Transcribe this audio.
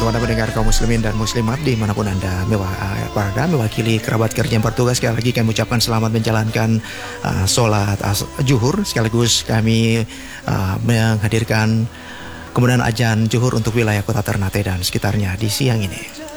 teman-teman pendengar kaum muslimin dan muslimat dimanapun Anda berada, mewakili kerabat kerja yang bertugas. Sekali lagi kami ucapkan selamat menjalankan sholat zuhur. Sekaligus kami menghadirkan kemudian azan zuhur untuk wilayah kota Ternate dan sekitarnya di siang ini.